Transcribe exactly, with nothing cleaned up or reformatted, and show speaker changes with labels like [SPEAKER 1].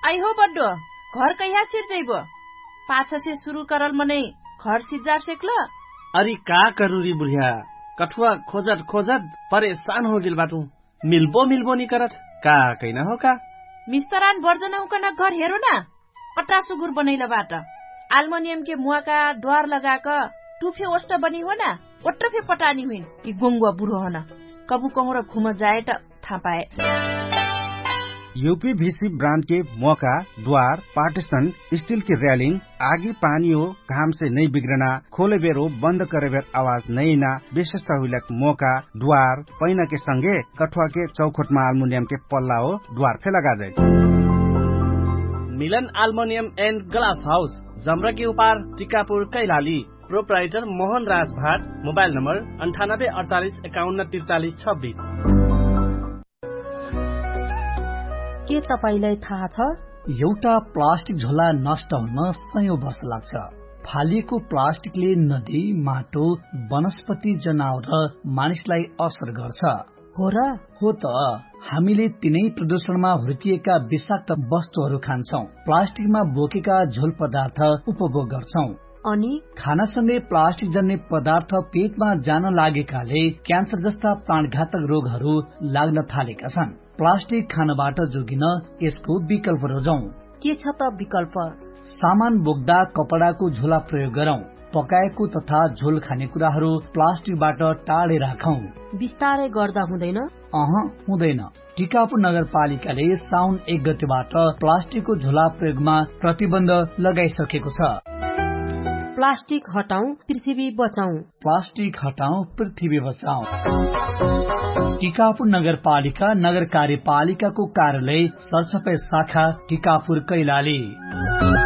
[SPEAKER 1] I हो बड्डो घर कहिया सिर जइबो पाछा से शुरू करल मने घर सिजार सेकल।
[SPEAKER 2] अरे का करूरी बुढ़िया कठुआ खोजत खोजत परेशान हो गिल बाटू मिलबो मिलबो नी करत का कैना हो का
[SPEAKER 1] मिस्तरान बर्जना उकना घर हेरो ना पट्टा सुगुर बनैला बाट एल्युमिनियम के मुआका द्वार लगाक टुफे ओस्ट बनी हो ना ओट्रफे पटानी हुइन कि गोंगुआ बुढो हना कबु कहूँ र घुम जाए त थाहा पाए।
[SPEAKER 3] यूपीवीसी ब्रांड के मौका द्वार पार्टीशन स्टील की रेलिंग आगे पानी हो घाम से नहीं बिगड़ना खोले बेर हो बंद करे बेर आवाज नहीं ना विशेषता हुई मौका द्वार पैना के संगे कठुआ के चौखट में एल्युमिनियम के पल्ला हो द्वार फे लगा जाए।
[SPEAKER 2] मिलन एल्युमिनियम एंड ग्लास हाउस जमरा के उपार टिकापुर कैलाली प्रोप्राइटर मोहन राज भाट मोबाइल नंबर अंठानब्बे अड़तालीस एकाउन्न तिरचालीस छब्बीस।
[SPEAKER 4] के तपाईलाई थाहा छ
[SPEAKER 5] एउटा प्लास्टिक झोला नष्ट हुन सयौं वर्ष लाग्छ। फालिएको प्लास्टिकले नदी माटो वनस्पति जनावर र मानिसलाई असर गर्छ।
[SPEAKER 4] हो र
[SPEAKER 5] हो त हामीले तिनै प्रदूषणमा हुर्किएका विषाक्त वस्तुहरू खान्छौं प्लास्टिकमा बोकेका झोल पदार्थ उपभोग गर्छौं
[SPEAKER 4] अनि
[SPEAKER 5] खानासँगै प्लास्टिक जन्य पदार्थ पेटमा जान लागेकाले क्यान्सर जस्ता प्राणघातक रोगहरू लाग्न थालेका छन्। प्लास्टिक खानबाट जोगिन यसको विकल्प रोजौं।
[SPEAKER 4] के छ त विकल्प?
[SPEAKER 5] सामान बोक्दा कपडाको झोला प्रयोग गरौं। पकाएको तथा झोल खाने कुराहरू प्लास्टिकबाट टाढे राखौं।
[SPEAKER 4] बिस्तारै गर्दा हुँदैन?
[SPEAKER 5] अह हुँदैन। टिकापुर नगरपालिकाले साउन एक गतेबाट प्लास्टिकको झोला प्रयोगमा प्रतिबन्ध लगाइसकेको छ।
[SPEAKER 4] प्लास्टिक हटाऊ पृथ्वी बचाऊ।
[SPEAKER 5] प्लास्टिक हटाऊ पृथ्वी बचाऊ। टिकापुर नगरपालिका नगर कार्यपालिकाको कार्यालय सरसफाई शाखा टिकापुर कैलाली।